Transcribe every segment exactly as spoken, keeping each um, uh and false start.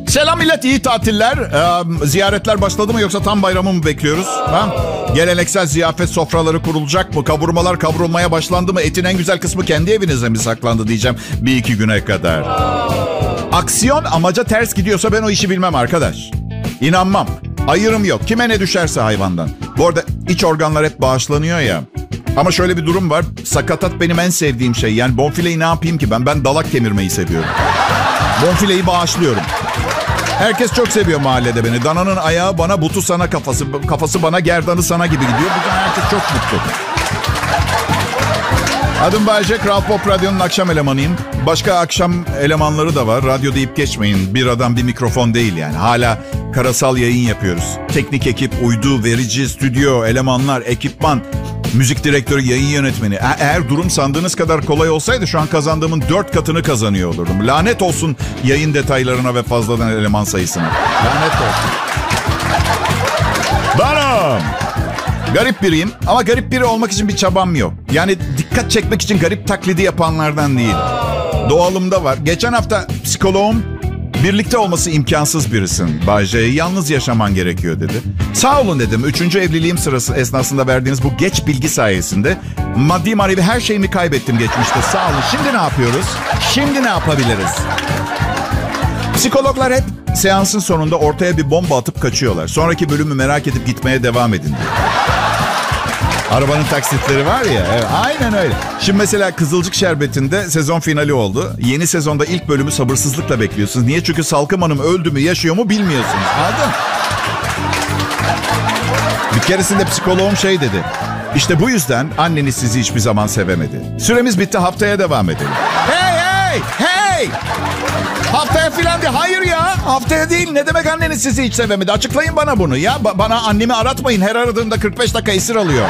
Selam millet, iyi tatiller. Ee, ziyaretler başladı mı yoksa tam bayramı mı bekliyoruz? Ha? Geleneksel ziyafet sofraları kurulacak mı? Kavurmalar kavrulmaya başlandı mı? Etin en güzel kısmı kendi evinize mi saklandı diyeceğim bir iki güne kadar. Aksiyon amaca ters gidiyorsa ben o işi bilmem arkadaş. İnanmam. Ayrım yok. Kime ne düşerse hayvandan. Bu arada iç organlar hep bağışlanıyor ya. Ama şöyle bir durum var. Sakatat benim en sevdiğim şey. Yani bonfileyi ne yapayım ki ben? Ben dalak kemirmeyi seviyorum. Bonfileyi bağışlıyorum. Herkes çok seviyor mahallede beni. Dananın ayağı bana, butu sana, kafası kafası bana, gerdanı sana gibi gidiyor. Bugün herkes çok mutlu. Adım Bayce, Kral Pop Radyo'nun akşam elemanıyım. Başka akşam elemanları da var. Radyo deyip geçmeyin. Bir adam bir mikrofon değil yani. Hala karasal yayın yapıyoruz. Teknik ekip, uydu, verici, stüdyo, elemanlar, ekipman, müzik direktörü, yayın yönetmeni. E- eğer durum sandığınız kadar kolay olsaydı şu an kazandığımın dört katını kazanıyor olurdum. Lanet olsun yayın detaylarına ve fazladan eleman sayısına. Lanet olsun. Benim. Garip biriyim ama garip biri olmak için bir çabam yok. Yani dikkat çekmek için garip taklidi yapanlardan değil. Doğalımda var. Geçen hafta psikoloğum birlikte olması imkansız birisin Bayce. Yalnız yaşaman gerekiyor dedi. Sağ olun dedim. Üçüncü evliliğim sırası esnasında verdiğiniz bu geç bilgi sayesinde maddi manevi her şeyimi kaybettim geçmişte. Sağ olun. Şimdi ne yapıyoruz? Şimdi ne yapabiliriz? Psikologlar hep seansın sonunda ortaya bir bomba atıp kaçıyorlar. Sonraki bölümü merak edip gitmeye devam edin diyor. Arabanın taksitleri var ya. Evet, aynen öyle. Şimdi mesela Kızılcık Şerbeti'nde sezon finali oldu. Yeni sezonda ilk bölümü sabırsızlıkla bekliyorsunuz. Niye? Çünkü Salkım Hanım öldü mü, yaşıyor mu bilmiyorsunuz. Anladın? Bir keresinde psikoloğum şey dedi. İşte bu yüzden anneniz sizi hiçbir zaman sevemedi. Süremiz bitti, haftaya devam edelim. Hey hey hey! Haftaya filan değil. Hayır ya. Haftaya değil. Ne demek anneniz sizi hiç sevemedi? Açıklayın bana bunu. Ya ba- bana annemi aratmayın. Her aradığımda kırk beş dakika esir alıyor.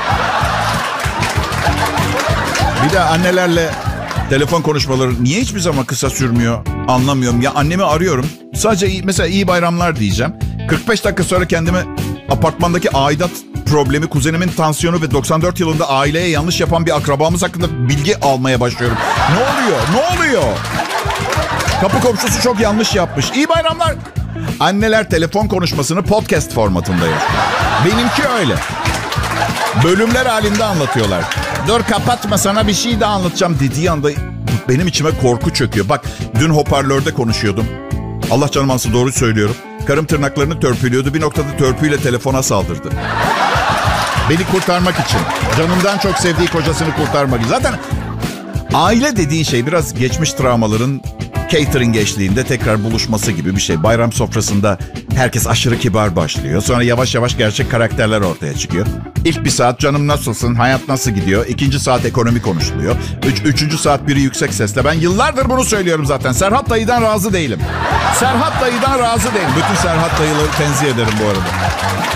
Bir de annelerle telefon konuşmaları niye hiçbir zaman kısa sürmüyor? Anlamıyorum. Ya annemi arıyorum. Sadece iyi, mesela iyi bayramlar diyeceğim. kırk beş dakika sonra kendimi apartmandaki aidat problemi, kuzenimin tansiyonu ve doksan dört yılında aileye yanlış yapan bir akrabamız hakkında bilgi almaya başlıyorum. Ne oluyor? Ne oluyor? Kapı komşusu çok yanlış yapmış. İyi bayramlar. Anneler telefon konuşmasını podcast formatında yapıyor. Benimki öyle. Bölümler halinde anlatıyorlar. Dur kapatma, sana bir şey daha anlatacağım dediği anda benim içime korku çöküyor. Bak dün hoparlörde konuşuyordum. Allah canım alsın, doğru söylüyorum. Karım tırnaklarını törpülüyordu. Bir noktada törpüyle telefona saldırdı. Beni kurtarmak için. Canımdan çok sevdiği kocasını kurtarmak için. Zaten aile dediğin şey biraz geçmiş travmaların catering eşliğinde tekrar buluşması gibi bir şey. Bayram sofrasında herkes aşırı kibar başlıyor. Sonra yavaş yavaş gerçek karakterler ortaya çıkıyor. İlk bir saat canım nasılsın, hayat nasıl gidiyor? İkinci saat ekonomi konuşuluyor. Üç, üçüncü saat biri yüksek sesle. Ben yıllardır bunu söylüyorum zaten. Serhat dayıdan razı değilim. Serhat dayıdan razı değilim. Bütün Serhat dayıları tenzih ederim bu arada.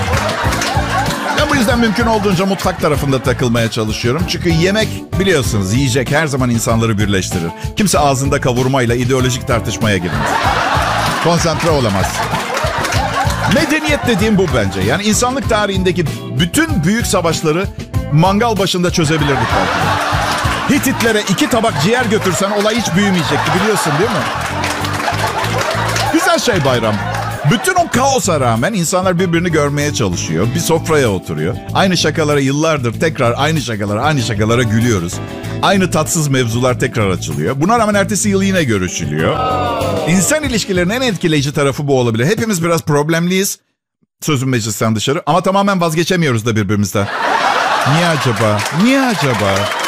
Ben bu yüzden mümkün olduğunca mutfak tarafında takılmaya çalışıyorum. Çünkü yemek biliyorsunuz, yiyecek her zaman insanları birleştirir. Kimse ağzında kavurmayla ideolojik tartışmaya girmez. Konsantre olamaz. Medeniyet dediğim bu bence. Yani insanlık tarihindeki bütün büyük savaşları mangal başında çözebilirdik belki. Hititlere iki tabak ciğer götürsen olay hiç büyümeyecekti, biliyorsun değil mi? Güzel şey bayram. Bütün o kaosa rağmen insanlar birbirini görmeye çalışıyor. Bir sofraya oturuyor. Aynı şakalara yıllardır tekrar aynı şakalara, aynı şakalara gülüyoruz. Aynı tatsız mevzular tekrar açılıyor. Buna rağmen ertesi yıl yine görüşülüyor. İnsan ilişkilerinin en etkileyici tarafı bu olabilir. Hepimiz biraz problemliyiz. Sözüm meclisten dışarı. Ama tamamen vazgeçemiyoruz da birbirimizden. Niye acaba? Niye acaba?